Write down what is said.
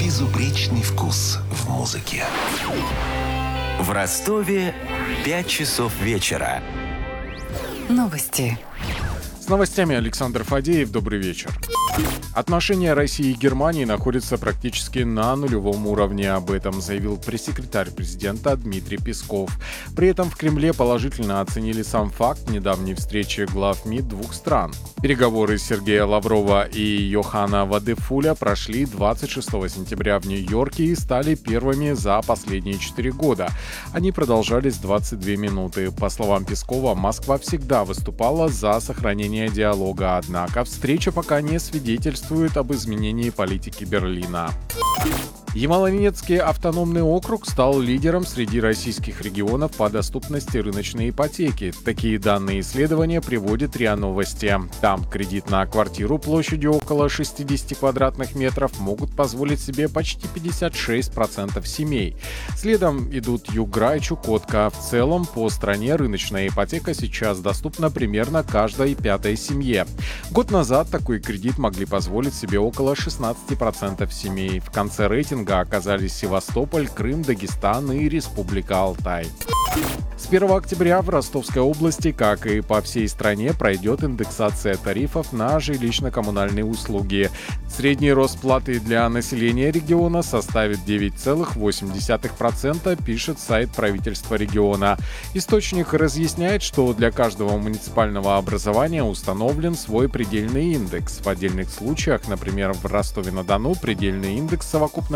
Безупречный вкус в музыке. В Ростове 5 часов вечера. Новости. С новостями Александр Фадеев. Добрый вечер. Отношения России и Германии находятся практически на нулевом уровне. Об этом заявил пресс-секретарь президента Дмитрий Песков. При этом в Кремле положительно оценили сам факт недавней встречи глав МИД двух стран. Переговоры Сергея Лаврова и Йоханна Вадефуля прошли 26 сентября в Нью-Йорке и стали первыми за последние 4 года. Они продолжались 22 минуты. По словам Пескова, Москва всегда выступала за сохранение диалога, однако встреча пока не свидетельствует об изменении политики Берлина. Ямало-Ненецкий автономный округ стал лидером среди российских регионов по доступности рыночной ипотеки. Такие данные исследования приводит РИА Новости. Там кредит на квартиру площадью около 60 квадратных метров могут позволить себе почти 56% семей. Следом идут Югра и Чукотка. В целом по стране рыночная ипотека сейчас доступна примерно каждой пятой семье. Год назад такой кредит могли позволить себе около 16% семей. В конце рейтинга оказались Севастополь, Крым, Дагестан и Республика Алтай. С 1 октября в Ростовской области, как и по всей стране, пройдет индексация тарифов на жилищно-коммунальные услуги. Средний рост платы для населения региона составит 9,8%, пишет сайт правительства региона. Источник разъясняет, что для каждого муниципального образования установлен свой предельный индекс. В отдельных случаях, например, в Ростове-на-Дону, предельный индекс совокупного